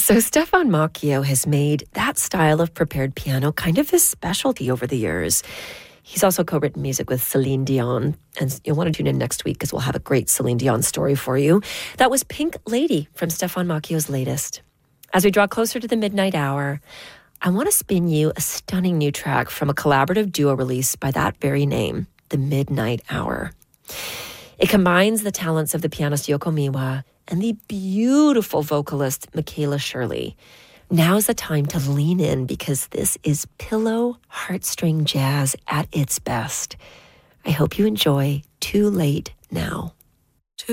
So Stefan Macchio has made that style of prepared piano kind of his specialty over the years. He's also co-written music with Celine Dion, and you'll want to tune in next week because we'll have a great Celine Dion story for you. That was Pink Lady from Stefan Macchio's latest. As we draw closer to the midnight hour, I want to spin you a stunning new track from a collaborative duo release by that very name, The Midnight Hour. It combines the talents of the pianist Yoko Miwa and the beautiful vocalist Michaela Shirley. Now's the time to lean in because this is pillow heartstring jazz at its best. I hope you enjoy Too Late Now.